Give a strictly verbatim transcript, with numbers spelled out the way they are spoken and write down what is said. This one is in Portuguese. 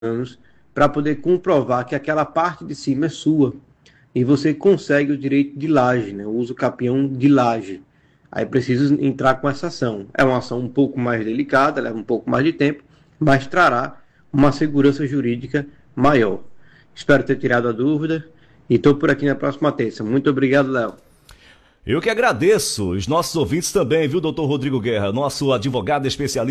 anos para poder comprovar que aquela parte de cima é sua e você consegue o direito de laje, né? O uso capião de laje. Aí preciso entrar com essa ação. É uma ação um pouco mais delicada, leva um pouco mais de tempo, mas trará uma segurança jurídica maior. Espero ter tirado a dúvida e estou por aqui na próxima terça. Muito obrigado, Léo. Eu que agradeço. Os nossos ouvintes também, viu, doutor Rodrigo Guerra, nosso advogado especialista.